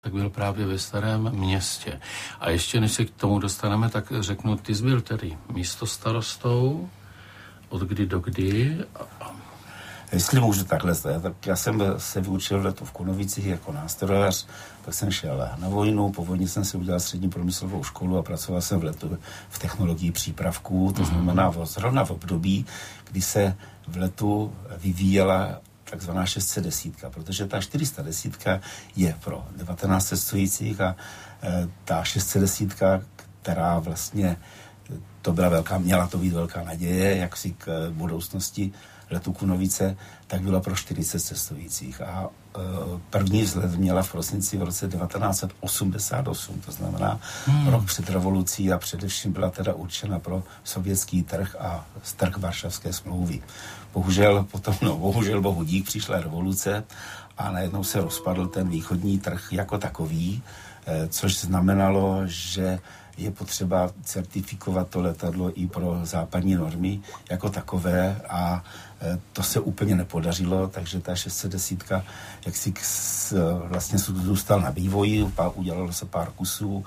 tak byl právě ve Starém Městě. A ještě než se k tomu dostaneme, tak řeknu, ty jsi byl tedy místostarostou, od kdy do kdy? Jestli můžu takhle, tak já jsem se vyučil v Letu v Kunovicích jako nástrojař, pak jsem šel na vojnu, po vojně jsem si udělal střední průmyslovou školu a pracoval jsem v Letu v technologii přípravků, to znamená zrovna v období, kdy se v Letu vyvíjela takzvaná 610, protože ta 410 je pro 19 cestujících a ta 610, která vlastně měla to být velká naděje, jak si k budoucnosti Letu Kunovice, tak byla pro 40 cestujících. A první vzlet měla v prosinci v roce 1988, to znamená rok před revolucí a především byla teda určena pro sovětský trh a trh Varšavské smlouvy. Bohužel bohu dík, přišla revoluce a najednou se rozpadl ten východní trh jako takový, což znamenalo, že je potřeba certifikovat to letadlo i pro západní normy jako takové a to se úplně nepodařilo, takže ta 610 jaksi vlastně zůstal na vývoji, udělalo se pár kusů,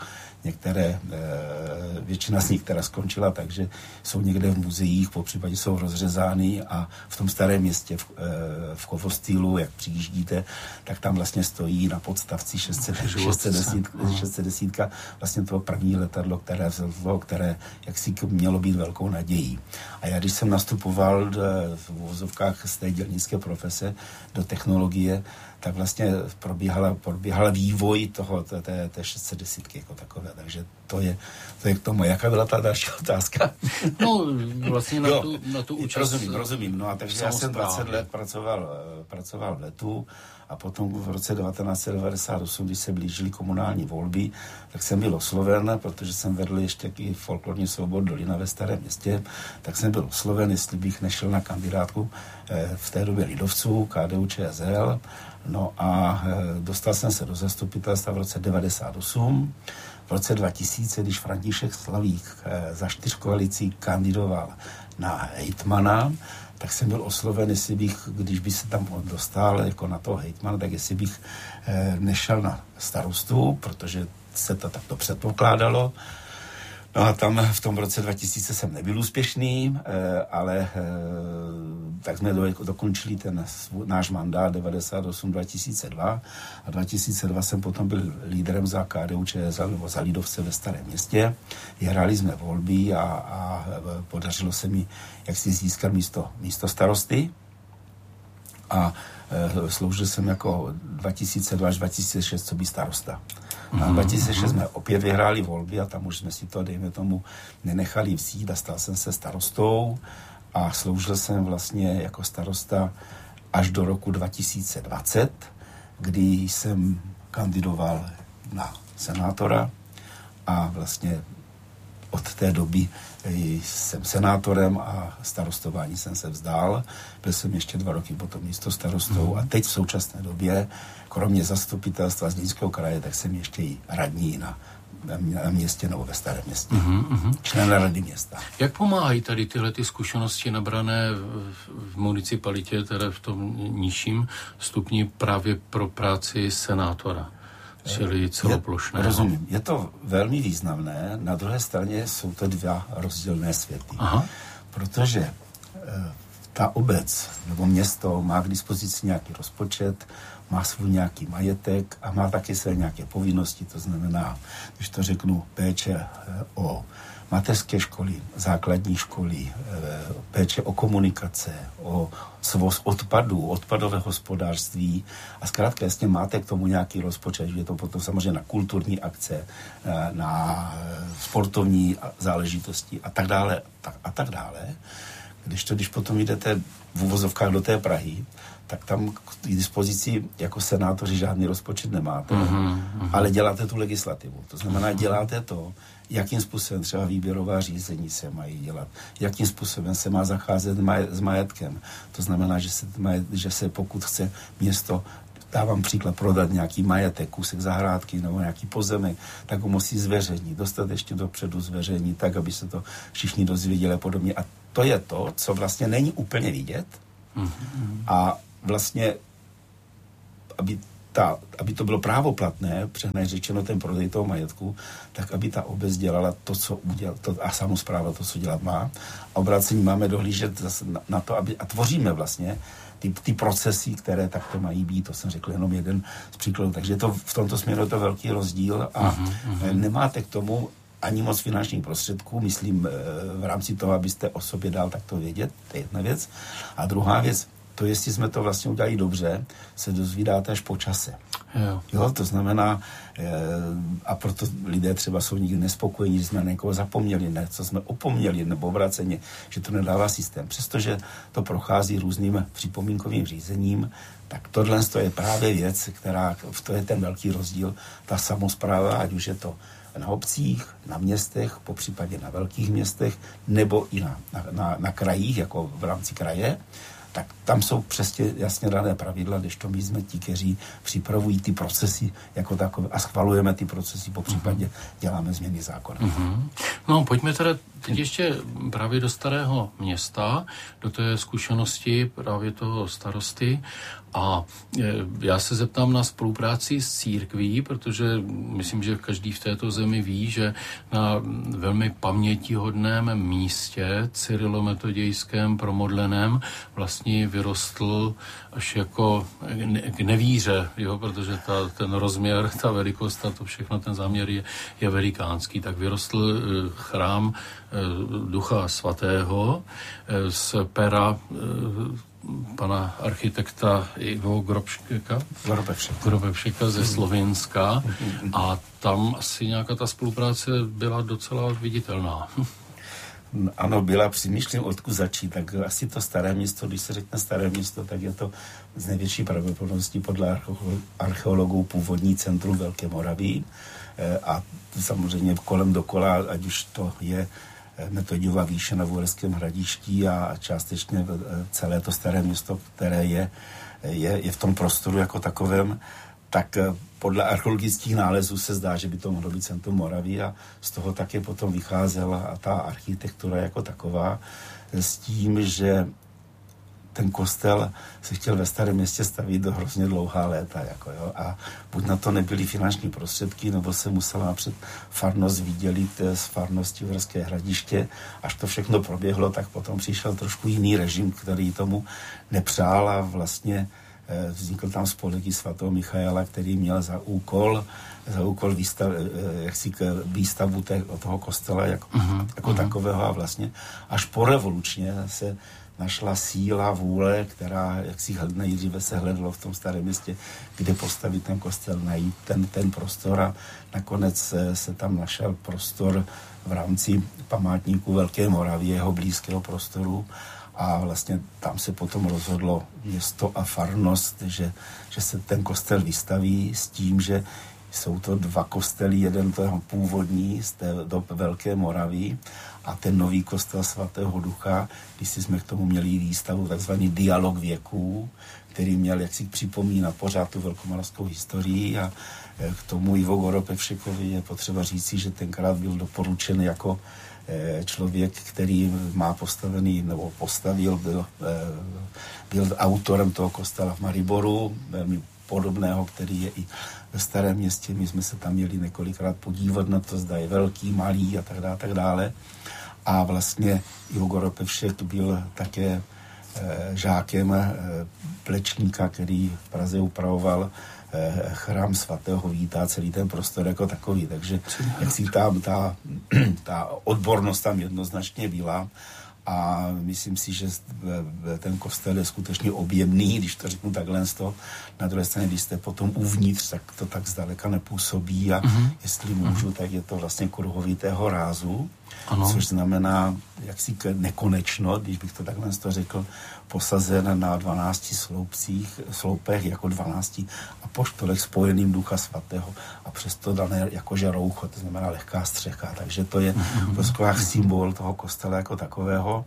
většina z nich teda skončila, takže jsou někde v muzeích, popřípadě jsou rozřezány a v tom Starém Městě v Kovostýlu, jak přijíždíte, tak tam vlastně stojí na podstavci 610 vlastně to první letadlo, které jaksi mělo být velkou nadějí. A já když jsem nastupoval v uvozovkách z té dělnické profese do technologie, tak vlastně probíhala vývoj té 610 jako takové. Takže to je k tomu. Jaká byla ta další otázka? No, vlastně na tu účast. Rozumím. No a takže já jsem 20 let pracoval v Letu a potom v roce 1998, když se blížily komunální volby, tak jsem byl osloven, protože jsem vedl ještě i folklorní soubor Dolina ve Starém Městě, tak jsem byl osloven, jestli bych nešel na kandidátku v té době lidovců, KDU-ČSL. No a dostal jsem se do zastupitelstva v roce 1998. V roce 2000, když František Slavík za 4 koalicí kandidoval na hejtmana, tak jsem byl osloven, jestli bych, když by se tam dostal jako na toho hejtmana, tak jestli bych nešel na starostu, protože se to takto předpokládalo. No a tam v tom roce 2000 jsem nebyl úspěšný, ale tak jsme dokončili ten náš mandát 98-2002 a 2002 jsem potom byl lídrem za KDU-ČSL nebo za lidovce ve Starém Městě. Hráli jsme volby a podařilo se mi jak si získat místo starosty a sloužil jsem jako 2002 až 2006 co by starosta. A 2006 jsme opět vyhráli volby a tam už jsme si to, dejme tomu, nenechali vzít a stal jsem se starostou a sloužil jsem vlastně jako starosta až do roku 2020, kdy jsem kandidoval na senátora a vlastně od té doby jsem senátorem a starostování jsem se vzdál. Byl jsem ještě 2 roky potom místostarostou a teď v současné době, kromě zastupitelstva Zlínského kraje, tak jsem ještě i radní na městě nebo ve Starém Městě. Člen rady města. Jak pomáhají tady tyhle ty zkušenosti nabrané v municipalitě, teda v tom nižším stupni právě pro práci senátora? Čili celoplošné. Rozumím. Je to velmi významné. Na druhé straně jsou to 2 rozdílné světy. Aha. Protože ta obec nebo město má k dispozici nějaký rozpočet, má svůj nějaký majetek a má taky své nějaké povinnosti. To znamená, když to řeknu, péče o mateřské školy, základní školy, péče o komunikace, o svoz odpadů, odpadové hospodářství a zkrátka jasně máte k tomu nějaký rozpočet, že je to potom samozřejmě na kulturní akce, na sportovní záležitosti a tak dále. Když potom jdete v uvozovkách do té Prahy, tak tam k dispozici jako senátoři žádný rozpočet nemáte, ale děláte tu legislativu. To znamená, děláte to, jakým způsobem třeba výběrová řízení se mají dělat, jakým způsobem se má zacházet s majetkem. To znamená, že se pokud chce město, dávám příklad, prodat nějaký majetek, kousek zahrádky nebo nějaký pozemek, tak ho musí zveřejnit, dostat ještě dopředu zveřejnit, tak, aby se to všichni dozvěděli a podobně. A to je to, co vlastně není úplně vidět. A vlastně, aby aby to bylo právoplatné, přehnaně řečeno ten prodej toho majetku, tak aby ta obec dělala to, co udělala, a samospráva to, co dělat má. A obrácení máme dohlížet zase na to, a tvoříme vlastně ty procesy, které takto mají být. To jsem řekl jenom jeden z příkladů. Takže v tomto směru je to velký rozdíl a nemáte k tomu ani moc finančních prostředků, myslím, v rámci toho, abyste o sobě dal takto vědět, to je jedna věc. A druhá věc, to, jestli jsme to vlastně udělali dobře, se dozvídáte až po čase. Jo, to znamená, a proto lidé třeba jsou nikdy nespokojení, že jsme někoho zapomněli, co jsme opomněli, nebo obráceně, že to nedává systém. Přestože to prochází různým připomínkovým řízením, tak tohle je právě věc, to je ten velký rozdíl, ta samospráva, ať už je to na obcích, na městech, popřípadě na velkých městech, nebo i na krajích, jako v rámci kraje, tak tam jsou přesně jasně dané pravidla, kdežto my jsme ti, kteří připravují ty procesy jako takové a schvalujeme ty procesy, popřípadě děláme změny zákona. No, pojďme teda teď ještě právě do Starého Města, do té zkušenosti právě toho starosty. A já se zeptám na spolupráci s církví, protože myslím, že každý v této zemi ví, že na velmi pamětihodném místě, cyrilometodějském, promodleném, vlastně vyrostl až jako k nevíře, jo, protože ten rozměr, ta velikost a to všechno, ten záměr je velikánský. Tak vyrostl chrám Ducha Svatého z pera pana architekta Ivo Grobevšeka ze Slovenska a tam asi nějaká ta spolupráce byla docela viditelná. Ano, byla, přemýšlím, odkud začít, tak asi to Staré Město, když se řekne Staré Město, tak je to z největší pravděpodobností podle archeologů původní centrum Velké Moravy a samozřejmě kolem dokola, ať už to je Metodiova výše na Uherském Hradišti a částečně celé to Staré Město, které je v tom prostoru jako takovém, tak podle archeologických nálezů se zdá, že by to mohlo být centrum Moravy a z toho také potom vycházela ta architektura jako taková s tím, že ten kostel se chtěl ve Starém Městě stavit do hrozně dlouhá léta. Jako, jo, a buď na to nebyly finanční prostředky, nebo se musela napřed farnost vydělit z farnosti Uherské Hradiště. Až to všechno proběhlo, tak potom přišel trošku jiný režim, který tomu nepřál a vlastně vznikl tam spolek svatého Michaela, který měl za úkol výstavu toho kostela jako takového a vlastně až po revolučně se našla síla, vůle, která nejdříve se hledalo v tom Starém Městě, kde postavit ten kostel, najít ten prostor a nakonec se tam našel prostor v rámci památníku Velké Moravy, jeho blízkého prostoru a vlastně tam se potom rozhodlo město a farnost, že se ten kostel vystaví s tím, že jsou to dva kostely, jeden to původní do Velké Moravy a ten nový kostel svatého Ducha, když jsme k tomu měli výstavu, takzvaný dialog věků, který měl jaksi připomínat pořád tu velkomoravskou historii a k tomu Ivo Grobevšekovi je potřeba říci, že tenkrát byl doporučen jako člověk, který má postavený, nebo postavil, byl autorem toho kostela v Mariboru, velmi podobného, který je i ve Starém Městě. My jsme se tam měli několikrát podívat na to, zda je velký, malý a tak dále. A vlastně Ivo Grobevšek byl také žákem Plečníka, který v Praze upravoval chrám svatého Víta, celý ten prostor jako takový. Takže jak si tam ta odbornost tam jednoznačně byla a myslím si, že ten kostel je skutečně objemný, když to řeknu takhle. Na druhé straně, když jste potom uvnitř, tak to tak zdaleka nepůsobí a jestli můžu, tak je to vlastně kruhovitého rázu, což znamená jaksi nekonečno, když bych to takhle řekl, posazen na 12 sloupech jako 12 apoštolech spojeným Ducha Svatého a přesto dané jakože roucho, to znamená lehká střecha, takže to je prostě symbol toho kostela jako takového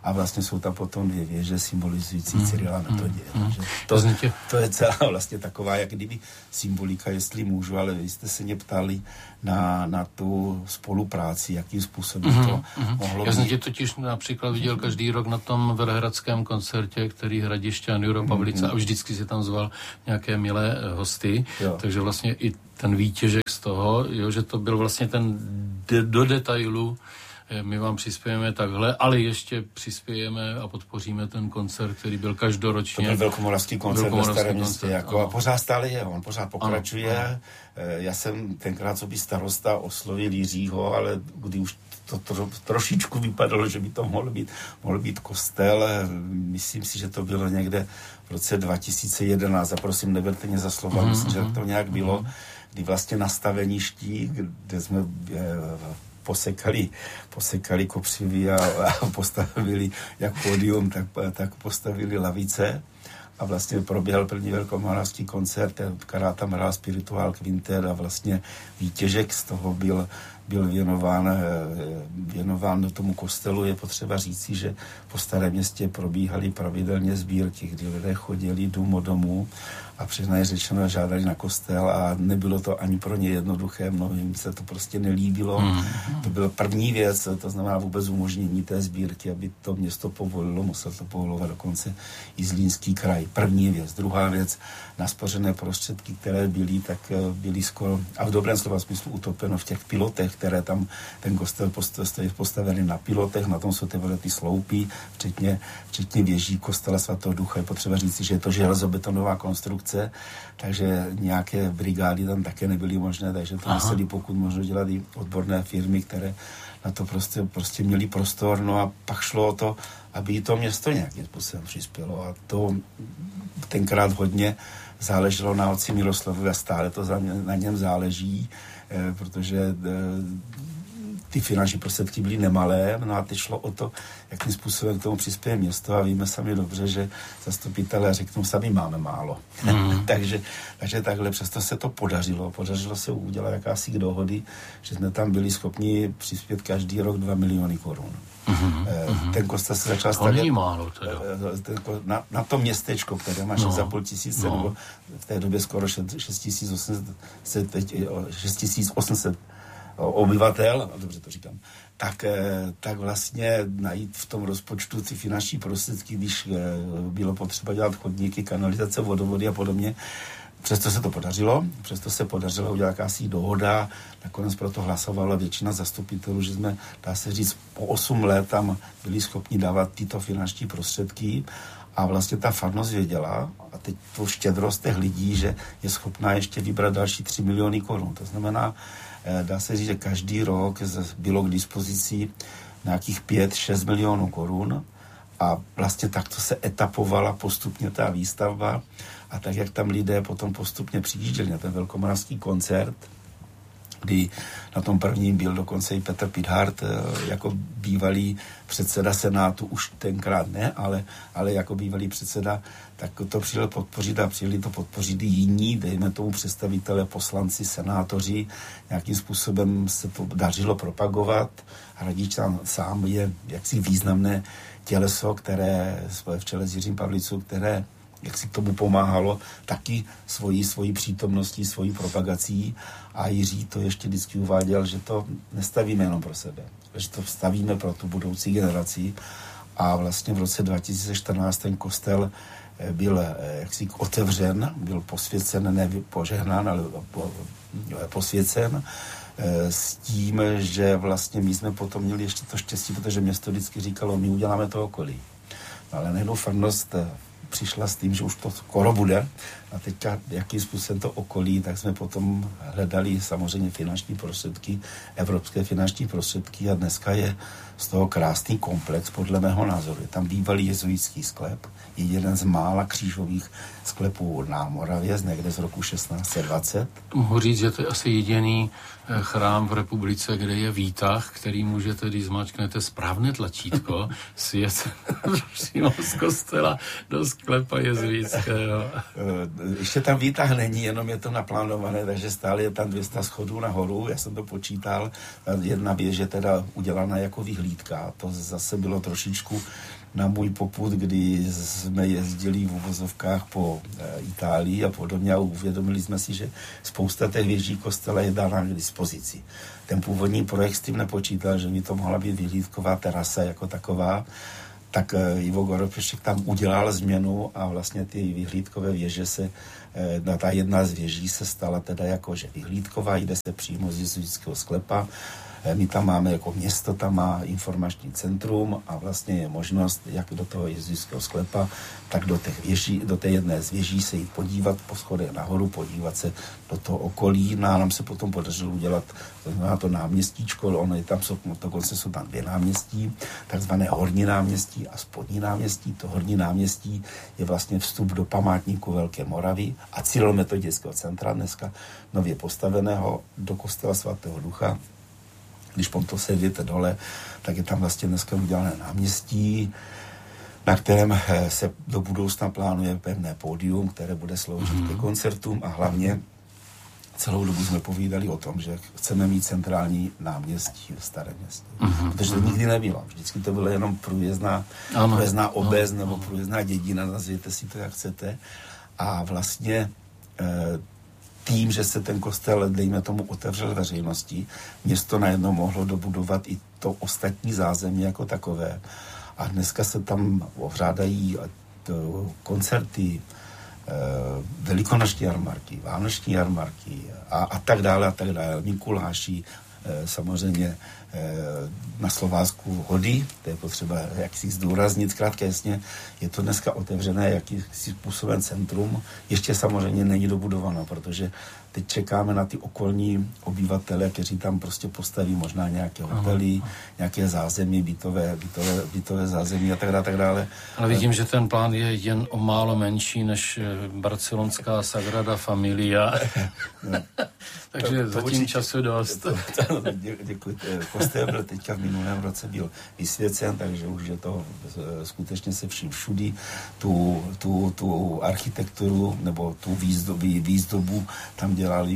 a vlastně jsou tam potom 2 věže symbolizující Cyrila a Metoděje. To je celá vlastně taková, jak kdyby symbolika, jestli můžu, ale vy jste se mě ptali na tu spolupráci, jakým způsobem to mohlo být. Já jsem tě totiž například viděl každý rok na tom velehradském koncertě, který Hradišťan, Juro Pavlica, a vždycky si tam zval nějaké milé hosty, takže vlastně i ten výtěžek z toho, jo, že to byl vlastně ten do detailu, my vám přispějeme takhle, ale ještě přispějeme a podpoříme ten koncert, který byl každoročně. To byl Velkomoravský koncert ve Starém Městě. A pořád stále je, on pořád pokračuje. Ano. Já jsem tenkrát, co by starosta oslovil Jiřího, ale kdy už to trošičku vypadalo, že by to mohl být kostel. Myslím si, že to bylo někde v roce 2011. A prosím, neberte mě za slova, myslím, že to nějak bylo, kdy vlastně na staveništi, kde jsme posekali kopřivy a postavili jak pódium, tak postavili lavice a vlastně proběhl první velkomoravský koncert, která tam hrál Spiritual Quintet a vlastně výtěžek z toho byl věnován tomu kostelu. Je potřeba říci, že po Starém Městě probíhaly pravidelně sbírky, kdy lidé chodili dům od domu a přiznají řečeno žádali na kostel a nebylo to ani pro ně jednoduché, mnohým se to prostě nelíbilo. To byla první věc, to znamená vůbec umožnění té sbírky, aby to město povolilo, musel to povolovat dokonce i Zlínský kraj. První věc. Druhá věc, naspořené prostředky, které byly skoro, a v dobrém slova smyslu utopeno v těch pilotech, které tam ten kostel stojí postavený na pilotech, na tom jsou ty sloupy, včetně věží kostela svatého Ducha. Je potřeba říci, že je to železobetonová konstrukce, takže nějaké brigády tam také nebyly možné, takže to museli pokud možno dělat i odborné firmy, které na to prostě měli prostor, no a pak šlo o to, aby to město nějakým způsobem přispělo a to tenkrát hodně záleželo na otci Miroslavovi a stále to na něm záleží, protože ty finanční prostředky byly nemalé, no a teď šlo o to, jakým způsobem k tomu přispěje město a víme sami dobře, že zastupitelé řeknou, sami máme málo. takže takhle, přesto se to podařilo se udělat jakási dohody, že jsme tam byli schopni přispět každý rok 2 miliony korun. Ten kostel se začal stavět na to městečko, které má 6,5 tisíce, nebo v té době skoro 6800 obyvatel, dobře to říkám, tak vlastně najít v tom rozpočtu ty finanční prostředky, když bylo potřeba dělat chodníky, kanalizace, vodovody a podobně. Přesto se podařilo udělat jakási dohoda, nakonec proto hlasovala většina zastupitelů, že jsme, dá se říct, po 8 let tam byli schopni dávat tyto finanční prostředky a vlastně ta farnost věděla, a teď to štědrost těch lidí, že je schopná ještě vybrat další 3 miliony korun. To znamená, dá se říct, že každý rok bylo k dispozici nějakých 5-6 milionů korun a vlastně takto se etapovala postupně ta výstavba a tak, jak tam lidé potom postupně přijížděli na ten velkomoravský koncert, kdy na tom prvním byl dokonce i Petr Pithart jako bývalý předseda Senátu, už tenkrát ne, ale jako bývalý předseda, tak to přijel podpořit a přijeli to podpořit i jiní, dejme tomu představitele, poslanci, senátoři, nějakým způsobem se to dařilo propagovat. Hradišťan sám je jaksi významné těleso, které v čele s Jiřím Pavlicou, které jak si k tomu pomáhalo, taky svojí přítomností, svojí propagací. A Jiří to ještě vždycky uváděl, že to nestavíme jenom pro sebe, že to stavíme pro tu budoucí generaci. A vlastně v roce 2014 ten kostel byl jaksi otevřen, byl posvěcen, ne požehnán, ale posvěcen, s tím, že vlastně my jsme potom měli ještě to štěstí, protože město vždycky říkalo, my uděláme to okolí. Ale najednou farnost přišla s tím, že už to skoro bude a teďka jakým způsobem to okolí, tak jsme potom hledali samozřejmě finanční prostředky, evropské finanční prostředky a dneska je z toho krásný komplex, podle mého názoru. Je tam bývalý jezuitský sklep, je jeden z mála křížových sklepů na Moravě, někde z roku 1620. Mohu říct, že to je asi jediný chrám v republice, kde je výtah, který můžete, když zmáčknete správné tlačítko, svět přímo z kostela do sklepa jezvíckého. Ještě tam výtah není, jenom je to naplánované, takže stále je tam 200 schodů nahoru, já jsem to počítal, jedna věž je teda udělaná jako vyhlídka, to zase bylo trošičku na můj popud, kdy jsme jezdili v uvozovkách po Itálii a podobně a uvědomili jsme si, že spousta těch věží kostela je dána k dispozici. Ten původní projekt s tím nepočítal, že by to mohla být vyhlídková terasa jako taková, tak Ivo Goropešek tam udělal změnu a vlastně ty vyhlídkové věže se, ta jedna z věží se stala teda jakože vyhlídková, jde se přímo z jezuitského sklepa. My tam máme jako město, tam má informační centrum a vlastně je možnost, jak do toho jezuitského sklepa, tak do té jedné z věží se jít podívat po schodech nahoru, podívat se do toho okolí. No a nám se potom podařilo udělat to náměstíčko, ono je tam, dokonce jsou tam 2 náměstí, takzvané horní náměstí a spodní náměstí. To horní náměstí je vlastně vstup do památníku Velké Moravy a Cyrilometodějského centra, dneska nově postaveného do kostela svatého Ducha. Když potom se jdete dole, tak je tam vlastně dneska udělané náměstí, na kterém se do budoucna plánuje pevné pódium, které bude sloužit ke koncertům a hlavně celou dobu jsme povídali o tom, že chceme mít centrální náměstí v Starém městě. Protože to nikdy nebylo. Vždycky to bylo jenom průjezdná obec nebo průjezdná dědina, nazvěte si to, jak chcete. A vlastně tím, že se ten kostel, dejme tomu, otevřel veřejnosti, město najednou mohlo dobudovat i to ostatní zázemí jako takové. A dneska se tam pořádají koncerty, velikonoční jarmarky, vánoční jarmarky a tak dále, Mikuláši, samozřejmě na Slovácku hody, to je potřeba jak si zdůraznit, zkrátka jasně, je to dneska otevřené jakýsi způsobem centrum, ještě samozřejmě není dobudováno, protože teď čekáme na ty okolní obyvatele, kteří tam prostě postaví možná nějaké hotely, nějaké zázemí, bytové zázemí a tak dále. Ale vidím, že ten plán je jen o málo menší než barcelonská Sagrada Familia. Takže zatím času dost. Děkuji. Kostel byl teďka v minulém roce byl vysvěcen, takže už je to skutečně se vším všudy. Tu architekturu nebo tu výzdobu tam dělali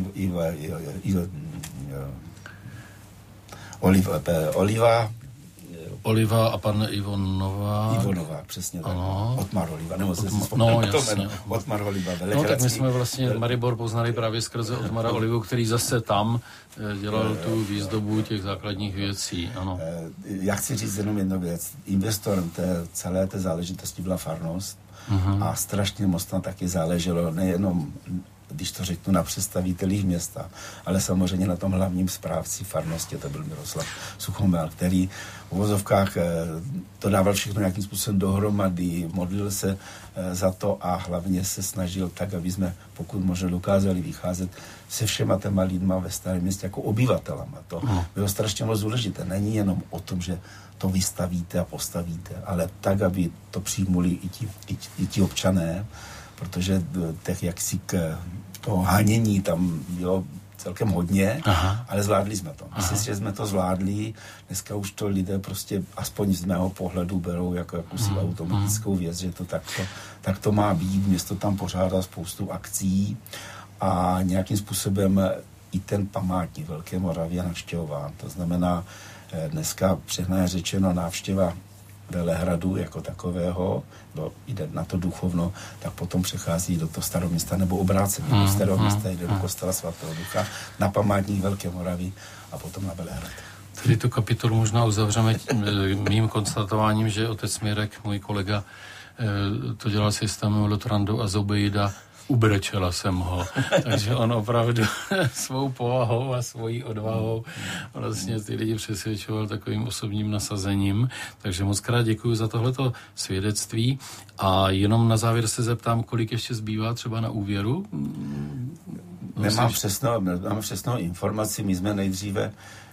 Oliva a pan Ivonová, přesně tak. Otmar Oliva, nebo se Otmar Oliva, tak my jsme vlastně Maribor poznali právě skrze Otmara Olivu, který zase tam dělal tu výzdobu těch základních věcí, ano. Já chci říct jenom jednu věc. Investorem celé té záležitosti byla farnost a strašně moc tam taky záleželo nejenom, když to řeknu, na představitelích města, ale samozřejmě na tom hlavním správci farnosti, to byl Miroslav Suchomel, který v uvozovkách to dával všechno nějakým způsobem dohromady, modlil se za to a hlavně se snažil tak, aby jsme pokud možno dokázali vycházet se všema těma lidma ve Starém městě jako obyvatelama. To bylo strašně moc důležité. Není jenom o tom, že to vystavíte a postavíte, ale tak, aby to přijmuli i ti občané, protože těch jaksi toho hánění tam bylo celkem hodně, ale zvládli jsme to. Myslím si, že jsme to zvládli. Dneska už to lidé prostě, aspoň z mého pohledu, berou jako jakousi automatickou věc, že to tak to má být. Město tam pořádá spoustu akcí a nějakým způsobem i ten památník Velké Moravy je navštěvován. To znamená, dneska přehnaně řečeno návštěva Velehradu jako takového, jde na to duchovno, tak potom přechází do toho Staroměsta nebo obráceně do Starého Města, jde do kostela svatého Ducha, na památník Velké Moravy a potom na Velehrad. Tedy tu kapitolu možná uzavřeme mým konstatováním, že otec Mirek, můj kolega, to dělal s Jestamem Lotrandou a Zobejda, ubrečela jsem ho. Takže on opravdu svou povahou a svojí odvahou vlastně ty lidi přesvědčoval takovým osobním nasazením. Takže moc krát děkuji za tohleto svědectví a jenom na závěr se zeptám, kolik ještě zbývá třeba na úvěru? Nemám přesnou informaci. My jsme nejdříve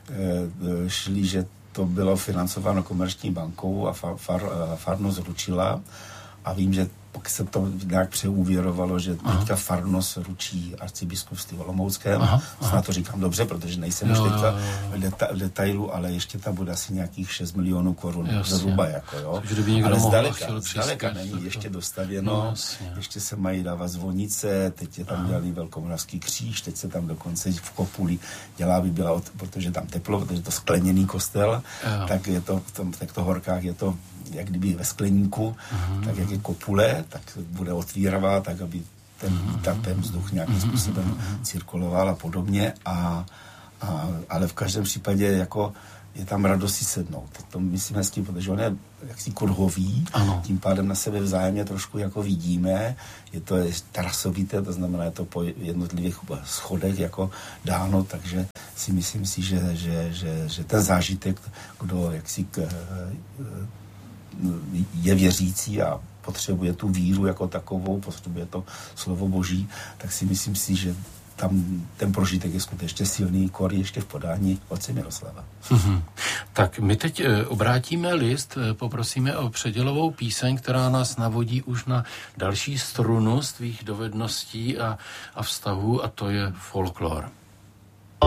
šli, že to bylo financováno Komerční bankou a farnost ručila a vím, že pak se to nějak přeúvěrovalo, že teďka farnost ručí arcibiskupství Olomouckém. Snad to říkám dobře, protože nejsem už teďka v detailu, ale ještě tam bude asi nějakých 6 milionů korun zhruba, jako jo. Ale zdaleka není ještě dostavěno, ještě se mají dávat zvonice, teď je tam dělali Velkomoravský kříž, teď se tam dokonce v Kopuli dělá, by byla, protože tam teplo, protože to skleněný kostel, tak je to, v těchto horkách je to jak kdyby ve skleníku, tak jak je kopule, tak bude otvírava, tak aby ten vzduch nějakým způsobem cirkuloval a podobně, ale v každém případě jako je tam radost si sednout. To myslím hezky, protože on je jaksi kruhový, tím pádem na sebe vzájemně trošku jako vidíme, je to terasovité, to znamená, je to po jednotlivých schodech jako dáno, takže si myslím si, že ten zážitek, kdo jaksi je věřící a potřebuje tu víru jako takovou, potřebuje to slovo Boží, tak si myslím si, že tam ten prožitek je skutečně silný, kor ještě v podání otce Miroslava. Tak my teď obrátíme list, poprosíme o předělovou píseň, která nás navodí už na další strunu z tvých dovedností a vztahů, a to je folklor.